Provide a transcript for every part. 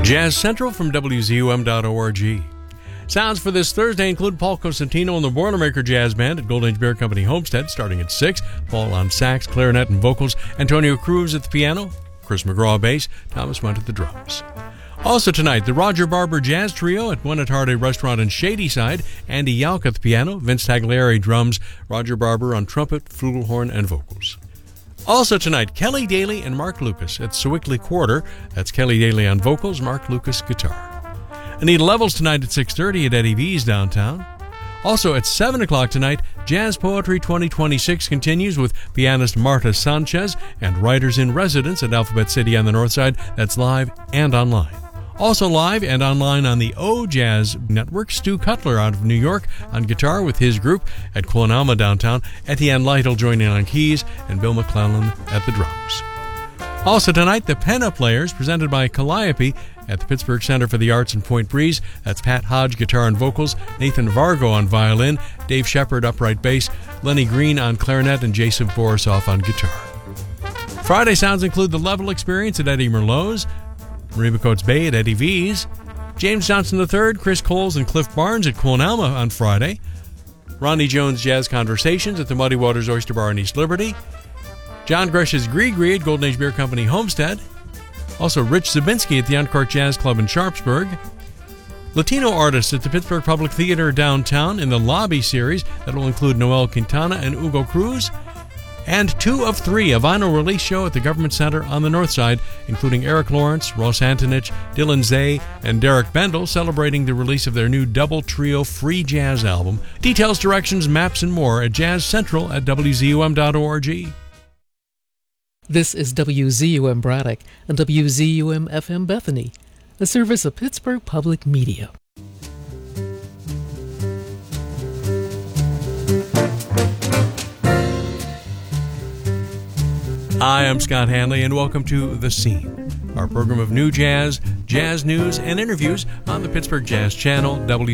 Jazz Central from WZUM.org. Sounds for this Thursday include Paul Cosentino and the Boilermaker Jazz Band at Golden Age Beer Company Homestead starting at 6. Paul on sax, clarinet, and vocals. Antonio Cruz at the piano. Chris McGraw bass. Thomas Went at the drums. Also tonight, the Roger Barber Jazz Trio at One at Hardy Restaurant in Shadyside. Andy Yauk at the piano. Vince Tagliari drums. Roger Barber on trumpet, flugelhorn, and vocals. Also tonight, Kelly Daly and Mark Lucas at Sewickley Quarter. That's Kelly Daly on vocals, Mark Lucas guitar. Anita Levels tonight at 6:30 at Eddie V's downtown. Also at 7 o'clock tonight, Jazz Poetry 2026 continues with pianist Marta Sanchez and writers in residence at Alphabet City on the North Side. That's live and online. Also live and online on the O Jazz Network, Stu Cutler out of New York on guitar with his group at Quonama downtown, Etienne Lytle joining on keys, and Bill McClellan at the drums. Also tonight, the Penna Players, presented by Calliope at the Pittsburgh Center for the Arts in Point Breeze. That's Pat Hodge, guitar and vocals, Nathan Vargo on violin, Dave Shepard, upright bass, Lenny Green on clarinet, and Jason Borisoff on guitar. Friday sounds include the Level Experience at Eddie Merlot's, Marie McCoat's Bay at Eddie V's, James Johnson III, Chris Coles, and Cliff Barnes at Quonama on Friday, Ronnie Jones Jazz Conversations at the Muddy Waters Oyster Bar in East Liberty, John Gresh's Gree at Golden Age Beer Company Homestead, also Rich Zabinski at the Uncorked Jazz Club in Sharpsburg, Latino artists at the Pittsburgh Public Theater downtown in the Lobby series that will include Noel Quintana and Hugo Cruz, and 2 of 3, a vinyl release show at the Government Center on the North Side, including Eric Lawrence, Ross Antonich, Dylan Zay, and Derek Bendel, celebrating the release of their new double trio free jazz album. Details, directions, maps, and more at Jazz Central at WZUM.org. This is WZUM Braddock and WZUM FM Bethany, a service of Pittsburgh Public Media. Hi, I'm Scott Hanley, and welcome to The Scene, our program of new jazz, jazz news, and interviews on the Pittsburgh Jazz Channel,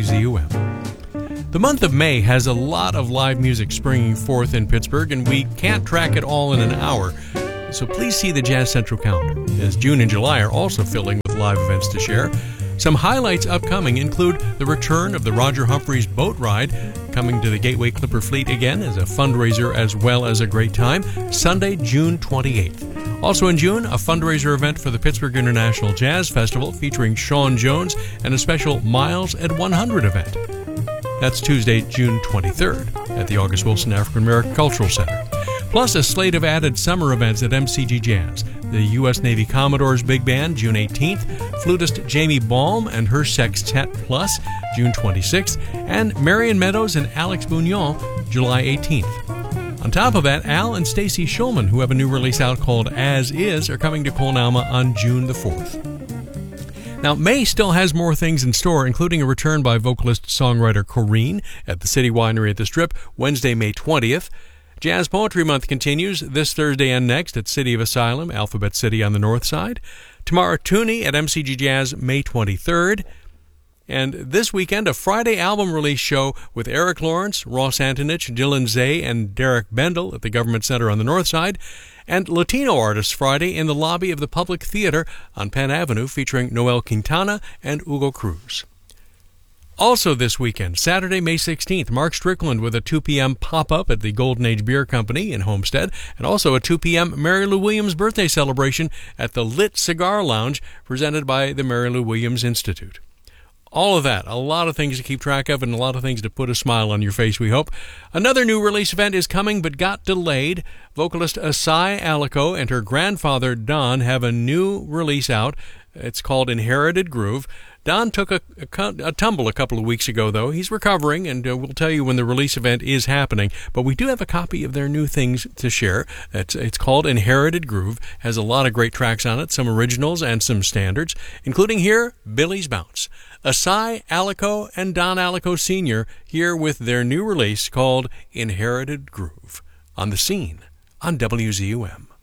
WZUM. The month of May has a lot of live music springing forth in Pittsburgh, and we can't track it all in an hour, so please see the Jazz Central calendar, as June and July are also filling with live events to share. Some highlights upcoming include the return of the Roger Humphreys Boat Ride, coming to the Gateway Clipper Fleet again as a fundraiser as well as a great time, Sunday, June 28th. Also in June, a fundraiser event for the Pittsburgh International Jazz Festival featuring Sean Jones and a special Miles at 100 event. That's Tuesday, June 23rd at the August Wilson African American Cultural Center. Plus a slate of added summer events at MCG Jazz. The U.S. Navy Commodore's Big Band, June 18th, flutist Jamie Baum and her Sextet Plus, June 26th, and Marion Meadows and Alex Bugnon, July 18th. On top of that, Al and Stacy Schulman, who have a new release out called As Is, are coming to Quonama on June the 4th. Now, May still has more things in store, including a return by vocalist-songwriter Corrine at the City Winery at the Strip, Wednesday, May 20th. Jazz Poetry Month continues this Thursday and next at City of Asylum, Alphabet City on the North Side. Tomorrow, Tooney at MCG Jazz, May 23rd. And this weekend, a Friday album release show with Eric Lawrence, Ross Antonich, Dylan Zay, and Derek Bendel at the Government Center on the North Side. And Latino Artists Friday in the lobby of the Public Theater on Penn Avenue featuring Noel Quintana and Hugo Cruz. Also this weekend, Saturday, May 16th, Mark Strickland with a 2 p.m. pop-up at the Golden Age Beer Company in Homestead, and also a 2 p.m. Mary Lou Williams birthday celebration at the Lit Cigar Lounge, presented by the Mary Lou Williams Institute. All of that, a lot of things to keep track of and a lot of things to put a smile on your face, we hope. Another new release event is coming but got delayed. Vocalist Asai Alico and her grandfather Don have a new release out. It's called Inherited Groove. Don took a tumble a couple of weeks ago, though. He's recovering, and we'll tell you when the release event is happening. But we do have a copy of their new things to share. It's called Inherited Groove. Has a lot of great tracks on it, some originals and some standards, including here, Billy's Bounce. Asai Alico and Don Alico Sr. here with their new release called Inherited Groove on The Scene on WZUM.